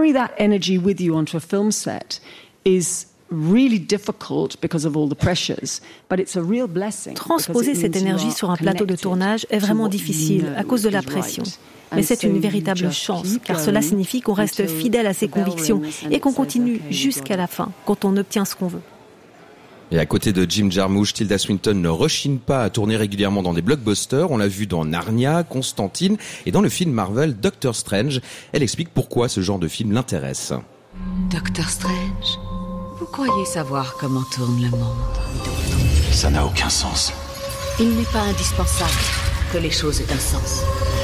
carry that energy with you onto a film set is really difficult because of all the pressures, but it's a real blessing. Transposer cette énergie sur un plateau de tournage est vraiment difficile à cause de la pression. Mais c'est une véritable chance, car cela signifie qu'on reste fidèle à ses convictions et qu'on continue jusqu'à la fin, quand on obtient ce qu'on veut. Et à côté de Jim Jarmusch, Tilda Swinton ne rechigne pas à tourner régulièrement dans des blockbusters. On l'a vu dans Narnia, Constantine et dans le film Marvel Doctor Strange. Elle explique pourquoi ce genre de film l'intéresse. Doctor Strange, vous croyez savoir comment tourne le monde? Ça n'a aucun sens. Il n'est pas indispensable que les choses aient un sens.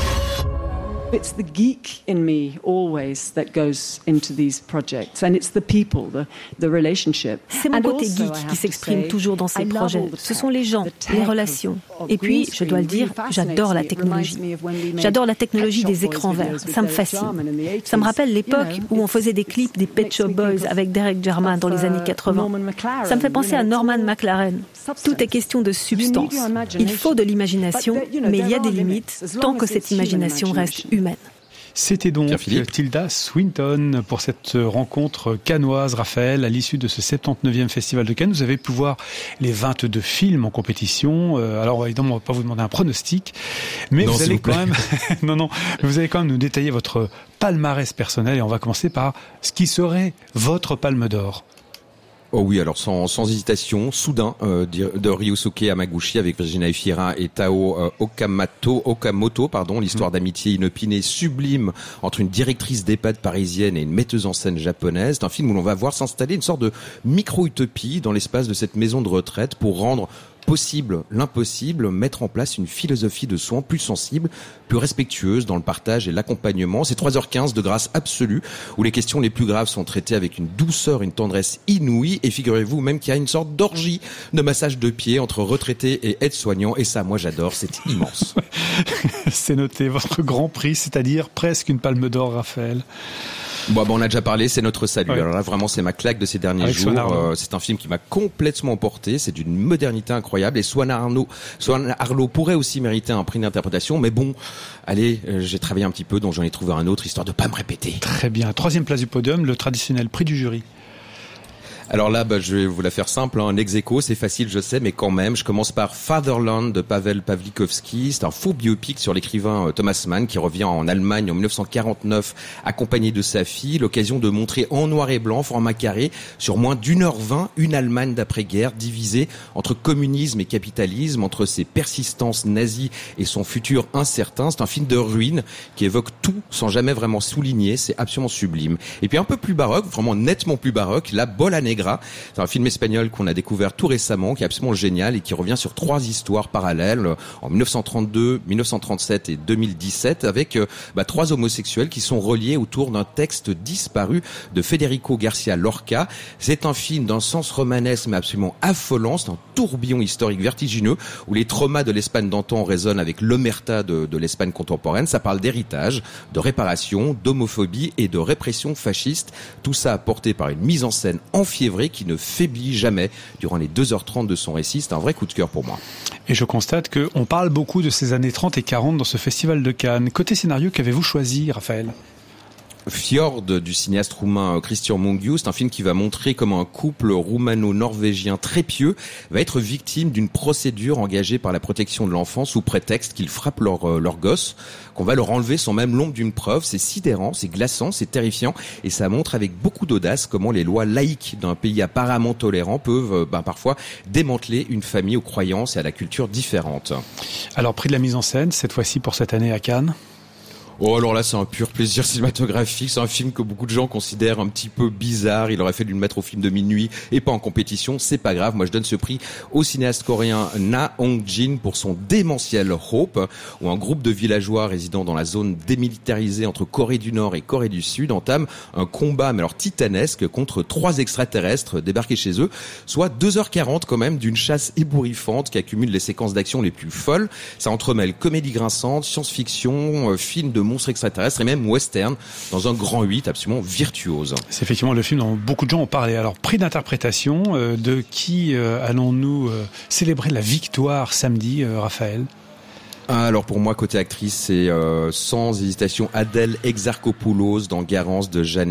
It's the geek in me always that goes into these projects, and it's the people, the relationship. C'est mon côté geek qui s'exprime toujours dans ces projets. Ce sont les gens, les relations. Et puis, je dois le dire, j'adore la technologie. J'adore la technologie des écrans verts. Ça me fascine. Ça me rappelle l'époque où on faisait des clips des Pet Shop Boys avec Derek Jarman dans les années 80. Ça me fait penser à Norman McLaren. Tout est question de substance. Il faut de l'imagination, mais il y a des limites tant que cette imagination reste humaine. C'était donc Tilda Swinton pour cette rencontre cannoise, Raphaël, à l'issue de ce 79e Festival de Cannes. Vous avez pu voir les 22 films en compétition. Alors évidemment, on ne va pas vous demander un pronostic, mais vous allez quand même, vous allez quand même nous détailler votre palmarès personnel et on va commencer par ce qui serait votre palme d'or. Oh oui, alors sans hésitation, Soudain de Ryosuke Hamaguchi avec Virginia Efira et Tao Okamoto, l'histoire d'amitié inopinée sublime entre une directrice d'EHPAD parisienne et une metteuse en scène japonaise. C'est un film où l'on va voir s'installer une sorte de micro-utopie dans l'espace de cette maison de retraite pour rendre possible l'impossible, mettre en place une philosophie de soins plus sensible, plus respectueuse dans le partage et l'accompagnement. C'est 3h15 de grâce absolue où les questions les plus graves sont traitées avec une douceur, une tendresse inouïe et figurez-vous même qu'il y a une sorte d'orgie de massage de pieds entre retraités et aides-soignants et ça, moi j'adore, c'est immense. C'est noté, votre grand prix, c'est-à-dire presque une palme d'or, Raphaël. Bon, on a déjà parlé, c'est notre salut. Oui. Alors là, vraiment, c'est ma claque de ces derniers avec jours. C'est un film qui m'a complètement emporté. C'est d'une modernité incroyable. Et Swan Arlo pourrait aussi mériter un prix d'interprétation. Mais bon, allez, j'ai travaillé un petit peu, donc j'en ai trouvé un autre, histoire de pas me répéter. Très bien. 3e place du podium, le traditionnel prix du jury. Alors là, je vais vous la faire simple, un ex-aequo, c'est facile, je sais, mais quand même, je commence par Fatherland de Pavel Pawlikowski. C'est un faux biopic sur l'écrivain Thomas Mann qui revient en Allemagne en 1949, accompagné de sa fille. L'occasion de montrer en noir et blanc, format carré, sur moins d'1h20, une Allemagne d'après-guerre divisée entre communisme et capitalisme, entre ses persistances nazies et son futur incertain. C'est un film de ruine qui évoque tout sans jamais vraiment souligner. C'est absolument sublime. Et puis un peu plus baroque, vraiment nettement plus baroque, La Bola Negra. C'est un film espagnol qu'on a découvert tout récemment, qui est absolument génial et qui revient sur 3 histoires parallèles en 1932, 1937 et 2017 avec 3 homosexuels qui sont reliés autour d'un texte disparu de Federico Garcia Lorca. C'est un film d'un sens romanesque mais absolument affolant. C'est un tourbillon historique vertigineux où les traumas de l'Espagne d'antan résonnent avec l'omerta de l'Espagne contemporaine. Ça parle d'héritage, de réparation, d'homophobie et de répression fasciste. Tout ça apporté par une mise en scène enfiévrée qui ne faiblit jamais durant les 2h30 de son récit. C'est un vrai coup de cœur pour moi. Et je constate qu'on parle beaucoup de ces années 30 et 40 dans ce festival de Cannes. Côté scénario, qu'avez-vous choisi, Raphaël ? Fjord du cinéaste roumain Cristian Mungiu, c'est un film qui va montrer comment un couple roumano-norvégien très pieux va être victime d'une procédure engagée par la protection de l'enfant sous prétexte qu'ils frappent leur gosse, qu'on va leur enlever sans même l'ombre d'une preuve. C'est sidérant, c'est glaçant, c'est terrifiant et ça montre avec beaucoup d'audace comment les lois laïques d'un pays apparemment tolérant peuvent parfois démanteler une famille aux croyances et à la culture différente. Alors, prix de la mise en scène, cette fois-ci pour cette année à Cannes. Oh, alors là, c'est un pur plaisir cinématographique. C'est un film que beaucoup de gens considèrent un petit peu bizarre. Il aurait fallu le mettre au film de minuit et pas en compétition. C'est pas grave. Moi, je donne ce prix au cinéaste coréen Na Hong-jin pour son démentiel Hope, où un groupe de villageois résidant dans la zone démilitarisée entre Corée du Nord et Corée du Sud entame un combat, mais alors titanesque, contre 3 extraterrestres débarqués chez eux, soit 2h40 quand même d'une chasse ébouriffante qui accumule les séquences d'action les plus folles. Ça entremêle comédie grinçante, science-fiction, film de monstres extraterrestres et même western dans un grand 8 absolument virtuose. C'est effectivement le film dont beaucoup de gens ont parlé. Alors, prix d'interprétation, de qui allons-nous célébrer la victoire samedi, Raphaël ? Alors pour moi, côté actrice, c'est sans hésitation Adèle Exarchopoulos dans Garance de Jeanne